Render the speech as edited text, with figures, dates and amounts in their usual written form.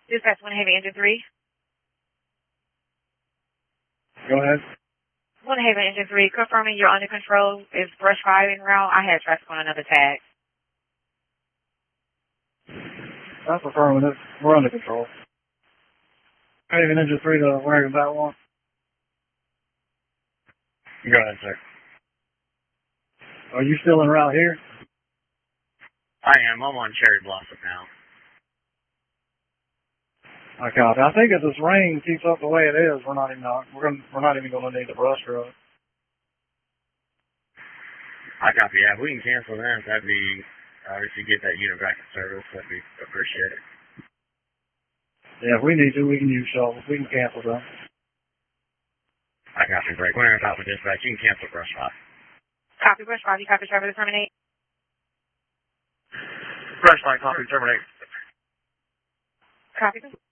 Dispatch 1 Haven Engine 3. Go ahead. 1 Haven Engine 3, confirming you're under control. Is brush fire en route? I had traffic on another tag. That's affirmative. We're under control. Haven Engine 3 to Wagon Bat 1. Go ahead, sir. Are you still en route here? I am. I'm on Cherry Blossom now. I copy. I think if this rain keeps up the way it is, we're not even going to need the brush truck. I copy. Yeah, if we can cancel them, that'd be obviously get that unit back in service. That'd be appreciated. Yeah, if we need to, we can use shovels. We can cancel them. I copy. Break. When I'm top of dispatch, you can cancel brush fire. Copy brush fire. You copy driver to terminate. Brush line, copy, terminate. Copy.